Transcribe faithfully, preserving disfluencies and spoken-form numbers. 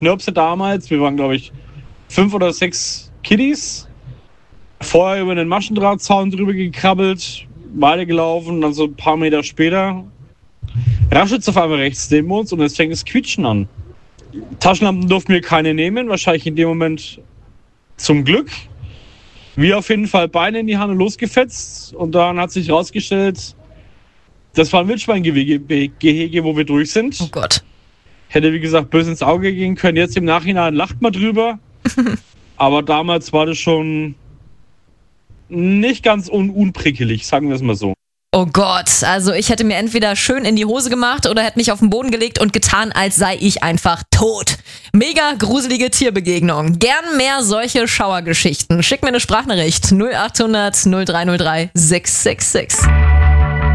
Knirpse damals. Wir waren, glaube ich, fünf oder sechs Kiddies. Vorher über den Maschendrahtzaun drüber gekrabbelt, weitergelaufen, dann so ein paar Meter später raschelt es auf einmal rechts neben uns und es fängt das Quietschen an. Taschenlampen durften wir keine nehmen, wahrscheinlich in dem Moment zum Glück. Wir auf jeden Fall Beine in die Hand und losgefetzt und dann hat sich rausgestellt, das war ein Wildschweingehege, wo wir durch sind. Oh Gott. Hätte, wie gesagt, böse ins Auge gehen können. Jetzt im Nachhinein lacht man drüber. Aber damals war das schon nicht ganz un- unprickelig, sagen wir es mal so. Oh Gott, also ich hätte mir entweder schön in die Hose gemacht oder hätte mich auf den Boden gelegt und getan, als sei ich einfach tot. Mega gruselige Tierbegegnung. Gern mehr solche Schauergeschichten. Schick mir eine Sprachnachricht null acht hundert null drei null drei sechs sechs sechs.